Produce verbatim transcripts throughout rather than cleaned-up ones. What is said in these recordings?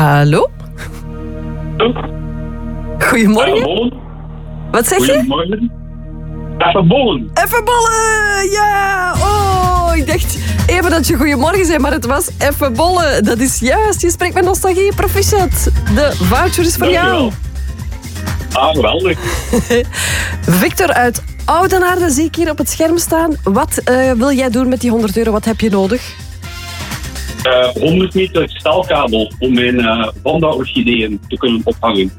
Hallo? Goedemorgen. Even bollen. Wat zeg je? Goedemorgen. Even bollen. Even bollen, ja. Oh, ik dacht even dat je goedemorgen zei, maar het was even bollen. Dat is juist, je spreekt met nostalgie, proficiat. De voucher is voor jou. Ah, geweldig. Victor uit Oudenaarde zie ik hier op het scherm staan. Wat uh, wil jij doen met die honderd euro? Wat heb je nodig? Uh, honderd meter staalkabel om mijn uh, Wanda-orchideeën te kunnen ophangen.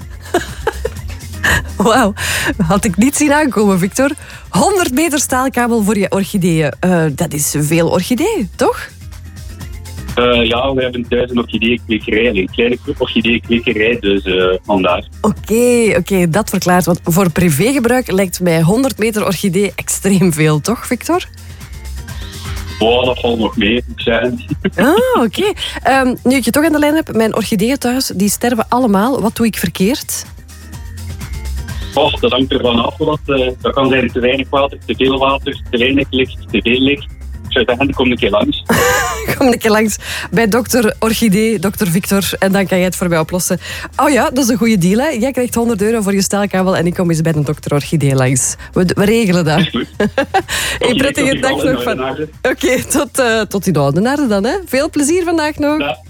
Wauw, had ik niet zien aankomen, Victor. honderd meter staalkabel voor je orchideeën. Uh, dat is veel orchideeën, toch? Uh, ja, we hebben thuis een orchideeënkwekerij, een kleine orchideeënkwekerij, dus uh, vandaar. Oké, okay, oké, okay, dat verklaart. Want voor privégebruik lijkt mij honderd meter orchidee extreem veel, toch, Victor? Oh, dat valt nog mee, moet ik zeggen. Ah, oké. Okay. Um, nu ik je toch aan de lijn heb, mijn orchideeën thuis, die sterven allemaal. Wat doe ik verkeerd? Oh, dat hangt ervan af. Dat, uh, dat kan zijn te weinig water, te veel water, te weinig licht, te veel licht. Ik zou zeggen, kom een keer langs. Kom een keer langs bij dokter Orchidee, dokter Victor. En dan kan jij het voor mij oplossen. Oh ja, dat is een goede deal, hè. Jij krijgt honderd euro voor je staalkabel en ik kom eens bij de dokter Orchidee langs. We, we regelen dat. Is goed. Een prettige dag nog van... Oké, okay, tot, uh, tot in Oudenaarde dan, hè. Veel plezier vandaag nog. Ja.